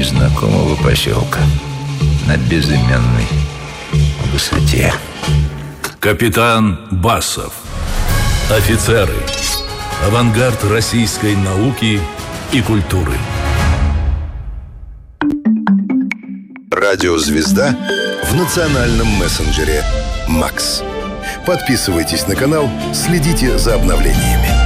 незнакомого поселка на безымянной высоте. Капитан Басов. Офицеры. Авангард российской науки и культуры. Радиозвезда в национальном мессенджере «Макс». Подписывайтесь на канал, следите за обновлениями.